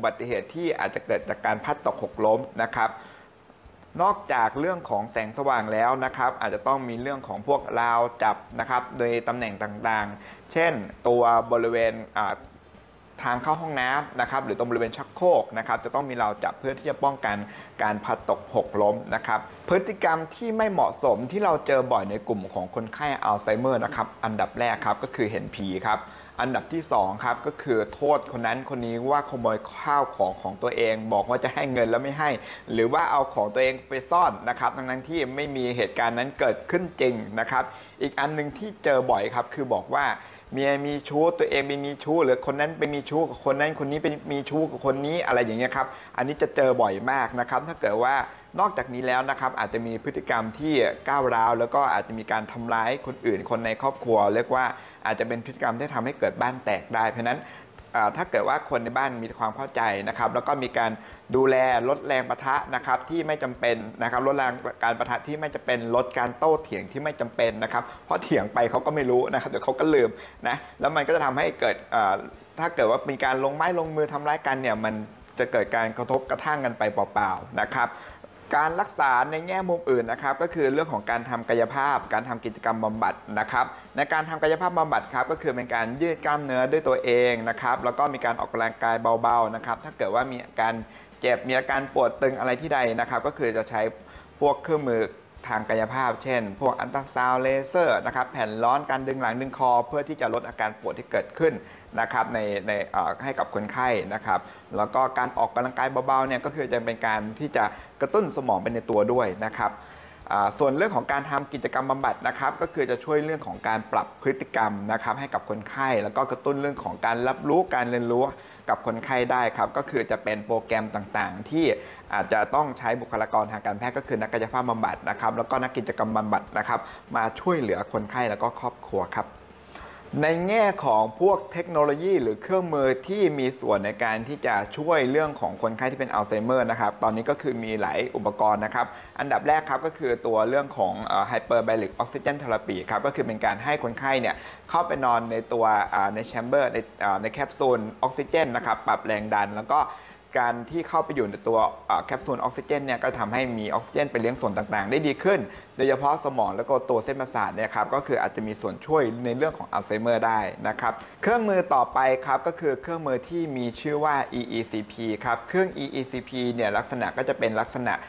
บัติเหตุที่อาจจะเกิดจากการพลัดตกหกล้มนะครับนอกจากเรื่องของแสงสว่างแล้วนะครับอาจจะต้องมีเรื่องของพวกราวจับนะครับโดยตำแหน่งต่างๆเช่นตัวบริเวณทางเข้าห้องน้ำนะครับหรือตรงบริเวณชักโครกนะครับจะต้องมีราวจับเพื่อที่จะป้องกันการพลัดตกหกล้มนะครับพฤติกรรมที่ไม่เหมาะสมที่เราเจอบ่อยในกลุ่มของคนไข้อัลไซเมอร์นะครับอันดับแรกครับก็คือเห็นผีครับอันดับที่2ครับก็คือโทษคนนั้นคนนี้ว่าขโมยข้าวของตัวเองบอกว่าจะให้เงินแล้วไม่ให้หรือว่าเอาของตัวเองไปซ่อนนะครับทั้งที่ไม่มีเหตุการณ์นั้นเกิดขึ้นจริงนะครับอีกอันนึงที่เจอบ่อยครับคือบอกว่าเมียมีชู้ตัวเองไปมีชู้หรือคนนั้นไปมีชู้กับคนนั้นคนนี้ไปมีชู้กับคนนี้อะไรอย่างเงี้ยครับอันนี้จะเจอบ่อยมากนะครับถ้าเกิดว่านอกจากนี้แล้วนะครับอาจจะมีพฤติกรรมที่ก้าวร้าวแล้วก็อาจจะมีการทำร้ายคนอื่นคนในครอบครัวเรียกว่าอาจจะเป็นพฤติกรรมที่ทำให้เกิดบ้านแตกได้เพราะนั้นถ้าเกิดว่าคนในบ้านมีความเข้าใจนะครับแล้วก็มีการดูแลลดแรงปะทะนะครับที่ไม่จำเป็นนะครับลดแรงการปะทะที่ไม่จำเป็นลดการโต้เถียงที่ไม่จำเป็นนะครับเพราะเถียงไปเขาก็ไม่รู้นะครับเดี๋ยวเขาก็ลืมนะแล้วมันก็จะทำให้เกิดถ้าเกิดว่ามีการลงไม้ลงมือทำร้ายกันเนี่ยมันจะเกิดการกระทบกระทั่งกันไปเปล่าๆนะครับการรักษาในแง่มุมอื่นนะครับก็คือเรื่องของการทำกายภาพการทำกิจกรรมบำบัดนะครับในการทำกายภาพบำบัดครับก็คือเป็นการยืดกล้ามเนื้อด้วยตัวเองนะครับแล้วก็มีการออกกำลังกายเบาๆนะครับถ้าเกิดว่ามีอาการเจ็บมีอาการปวดตึงอะไรที่ใดนะครับก็คือจะใช้พวกเครื่องมือทางกายภาพเช่นพวกอัลตราซาวด์เลเซอร์นะครับแผ่นร้อนการดึงหลังดึงคอเพื่อที่จะลดอาการปวดที่เกิดขึ้นนะครับให้กับคนไข้นะครับแล้วก็การออกกำลังกายเบาๆเนี่ยก็คือจะเป็นการที่จะกระตุ้นสมองไปในตัวด้วยนะครับส่วนเรื่องของการทำกิจกรรมบำบัดนะครับก็คือจะช่วยเรื่องของการปรับพฤติกรรมนะครับให้กับคนไข้แล้วก็กระตุ้นเรื่องของการรับรู้การเรียนรู้กับคนไข้ได้ครับก็คือจะเป็นโปรแกรมต่างๆที่อาจจะต้องใช้บุคลากรทางการแพทย์ก็คือนักกายภาพบำบัดนะครับแล้วก็นักกิจกรรมบำบัดนะครับมาช่วยเหลือคนไข้แล้วก็ครอบครัวครับในแง่ของพวกเทคโนโลยีหรือเครื่องมือที่มีส่วนในการที่จะช่วยเรื่องของคนไข้ที่เป็นอัลไซเมอร์นะครับตอนนี้ก็คือมีหลายอุปกรณ์นะครับอันดับแรกครับก็คือตัวเรื่องของHyperbaric Oxygen Therapy ครับก็คือเป็นการให้คนไข้เนี่ยเข้าไปนอนในตัวในแชมเบอร์ในแคปซูลออกซิเจนนะครับปรับแรงดันแล้วก็การที่เข้าไปอยู่ในตัวแคปซูลออกซิเจนเนี่ยก็ทำให้มีออกซิเจนไปเลี้ยงส่วนต่างๆได้ดีขึ้นโดยเฉพาะสมองแล้วก็ตัวเส้นประสาทเนี่ยครับก็คืออาจจะมีส่วนช่วยในเรื่องของอัลไซเมอร์ได้นะครับเครื่องมือต่อไปครับก็คือเครื่องมือที่มีชื่อว่า EECP ครับเครื่อง EECP เนี่ยลักษณะก็จะเป็นลักษณะ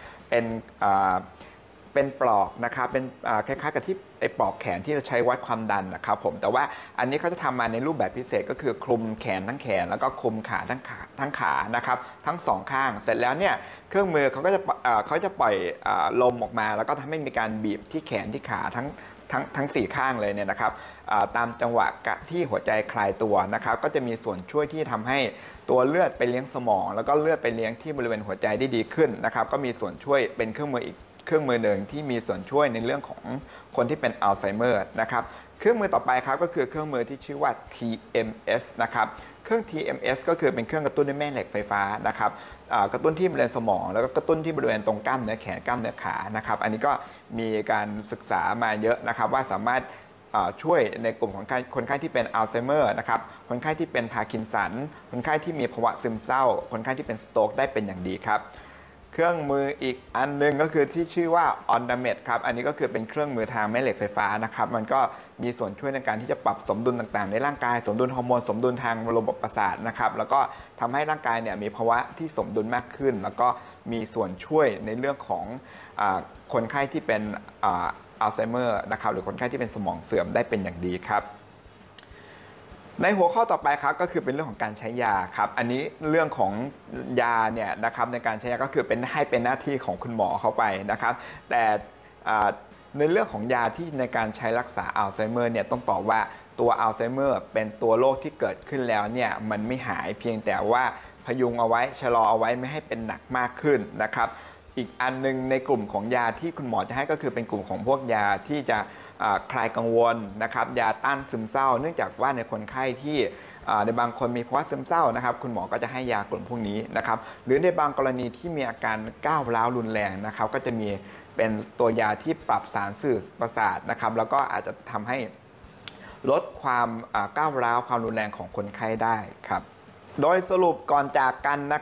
เป็นปลอกนะครับเป็นคล้ายๆกับที่ไอ้ปลอกแขนที่เราใช้วัดความดันนะครับผมแต่ว่าอันนี้เขาจะทำมาในรูปแบบพิเศษก็คือคลุมแขนทั้งแขนแล้วก็คลุมขาทั้งขานะครับทั้งสองข้างเสร็จแล้วเนี่ยเครื่องมือเขาจะปล่อยลมออกมาแล้วก็ทำให้มีการบีบที่แขนที่ขาทั้ง4ข้างเลยเนี่ยนะครับตามจังหวะที่หัวใจคลายตัวนะครับก็จะมีส่วนช่วยที่ทำให้ตัวเลือดไปเลี้ยงสมองแล้วก็เลือดไปเลี้ยงที่บริเวณหัวใจได้ดีขึ้นนะครับก็มีส่วนช่วยเป็นเครื่องมืออีกเครื่องมือหนึ่งที่มีส่วนช่วยในเรื่องของคนที่เป็นอัลไซเมอร์นะครับเครื่องมือต่อไปครับก็คือเครื่องมือที่ชื่อว่า TMS นะครับเครื่อง TMS ก็คือเป็นเครื่องกระตุ้นด้วยแม่เหล็กไฟฟ้านะครับกระตุ้นที่บริเวณสมองแล้วก็กระตุ้นที่บริเวณตรงกล้ามเนื้อแขนกล้ามเนื้อขานะครับอันนี้ก็มีการศึกษามาเยอะนะครับว่าสามารถช่วยในกลุ่มของคนไข้ที่เป็นอัลไซเมอร์นะครับคนไข้ที่เป็นพาร์กินสันคนไข้ที่มีภาวะซึมเศร้าคนไข้ที่เป็นสโตรกได้เป็นอย่างดีครับเครื่องมืออีกอันนึงก็คือที่ชื่อว่า OnDamed ครับอันนี้ก็คือเป็นเครื่องมือทางแม่เหล็กไฟฟ้านะครับมันก็มีส่วนช่วยในการที่จะปรับสมดุลต่างๆในร่างกายสมดุลฮอร์โมนสมดุลทางระบบประสาทนะครับแล้วก็ทำให้ร่างกายเนี่ยมีภาวะที่สมดุลมากขึ้นแล้วก็มีส่วนช่วยในเรื่องของคนไข้ที่เป็นอัลไซเมอร์นะครับหรือคนไข้ที่เป็นสมองเสื่อมได้เป็นอย่างดีครับในหัวข้อต่อไปครับก็คือเป็นเรื่องของการใช้ยาครับอันนี้เรื่องของยาเนี่ยนะครับในการใช้ยาก็คือให้เป็นหน้าที่ของคุณหมอเข้าไปนะครับแต่ในเรื่องของยาที่ในการใช้รักษาอัลไซเมอร์เนี่ยต้องบอกว่าตัวอัลไซเมอร์เป็นตัวโรคที่เกิดขึ้นแล้วเนี่ยมันไม่หายเพียงแต่ว่าพยุงเอาไว้ชะลอเอาไว้ไม่ให้เป็นหนักมากขึ้นนะครับอีกอันนึงในกลุ่มของยาที่คุณหมอจะให้ก็คือเป็นกลุ่มของพวกยาที่จะคลายกังวลนะครับยาต้านซึมเศร้าเนื่องจากว่าในคนไข้ที่ในบางคนมีภาวะซึมเศร้านะครับคุณหมอก็จะให้ยากลุ่มพวกนี้นะครับหรือในบางกรณีที่มีอาการก้าวร้าวรุนแรงนะครับก็จะมีเป็นตัวยาที่ปรับสารสื่อประสาทนะครับแล้วก็อาจจะทำให้ลดความก้าวร้าวความรุนแรงของคนไข้ได้ครับโดยสรุปก่อนจากกัน